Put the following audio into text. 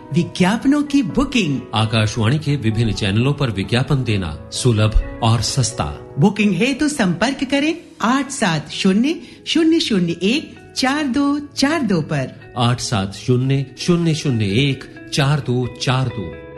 विज्ञापनों की बुकिंग, आकाशवाणी के विभिन्न चैनलों पर विज्ञापन देना सुलभ और सस्ता। बुकिंग है तो संपर्क करें 8700014242 पर। 8700014242।